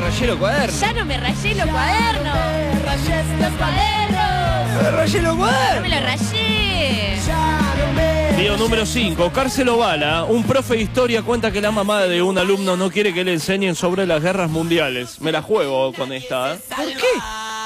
rayé los cuadernos. Ya no me rayé los cuadernos. Los cuadernos. Me rayé los No cuadernos. me los rayé. Video número 5. Cárcelo Bala. Un profe de historia cuenta que la mamá de un alumno no quiere que le enseñen sobre las guerras mundiales. Me la juego con esta. ¿Por qué?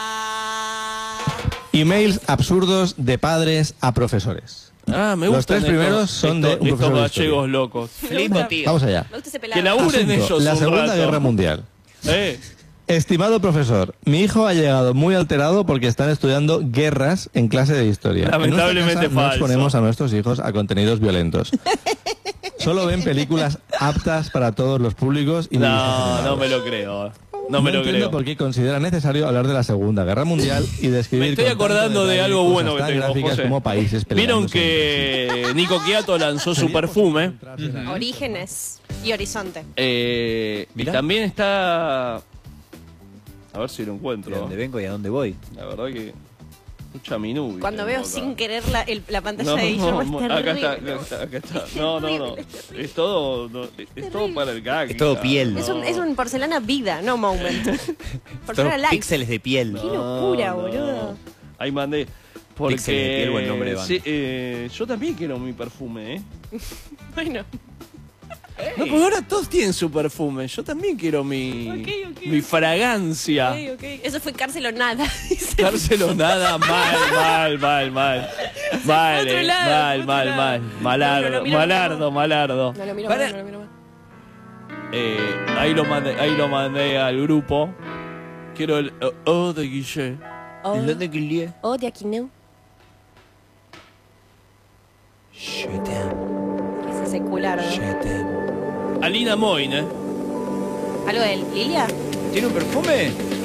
Emails absurdos de padres a profesores. Ah, me Los gustan tres primeros son de un estos profesor de gallegos locos. Flipo, tío. Vamos allá. Me gusta ese Que pelado. laburen Asunto, ellos la un Segunda rato. Guerra Mundial. Eh. Estimado profesor, mi hijo ha llegado muy alterado porque están estudiando guerras en clase de historia. Lamentablemente en nuestra casa no falso. exponemos a nuestros hijos a contenidos violentos. Solo ven películas aptas para todos los públicos y No, no me lo creo. No me lo entiendo creo. por qué considera necesario hablar de la Segunda Guerra Mundial y describir. Me estoy con tanto acordando de detalle algo cosas bueno que tan tengo, gráficas José. como países Vieron peleándose entre que Nico Quiato lanzó su perfume. Orígenes y horizonte. Y Mirá. también está... A ver si lo ¿De encuentro. dónde vengo y a dónde voy? La verdad que... Mucha minubi. Cuando tengo veo acá. sin querer la pantalla No, de Guillermo, es acá terrible. está, acá está. No. Es todo, es todo para el gag. Es todo piel. Es un porcelana vida, no moment. Porcelana Todos light. píxeles de piel. Qué locura, boludo. Ahí mandé. Porque Píxeles de piel, buen nombre de banda. sí, yo también quiero mi perfume, ¿eh? Bueno. No, porque ahora todos tienen su perfume. Yo también quiero mi mi fragancia. Ok. Eso fue cárcel o nada. Dárselo nada, mal. Vale, otro lado, mal. No, no lo miro, Malardo. No lo miro Para. más, no lo miro más. Ahí lo mandé al grupo. Quiero el de Guille. Oh, ¿En dónde quería? oh, de aquí no. Shit. Que es ese culardo. Alina Moine. ¿Algo de Lilia? ¿Tiene un perfume?